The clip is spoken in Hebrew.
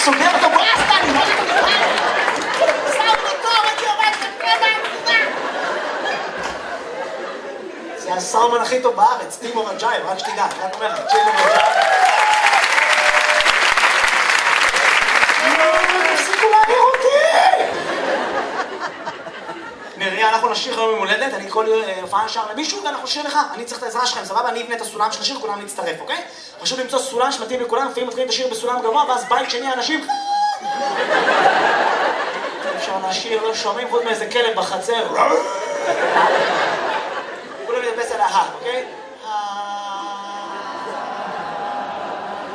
סוגר אותו, בוא סטני, מה אתה מדבר? שם אותו טוב, אני עובד כמה. זה הסאומן הכי טוב בארץ, טימו רג'ייב, רק שתדע, רק אומר לך, טימו רג'ייב. תפסיקו להעביר אותי! נריה, אנחנו נשאיר היום יום הולדת, אני כל הופעה נשאר למישהו ואנחנו נשאיר לך, אני צריך את העזרה שלכם, סבבה? אני אבנה את הסולם של השיר, כולם נצטרף, אוקיי? חשוב למצוא סולם שמתאים לכולם, לפעמים מתחילים את השיר בסולם גבוה, ואז בית שני האנשים... אפשר לשיר, לא שומעים חוץ מאיזה כלב בחצר. כולם נדפס על ההר, אוקיי?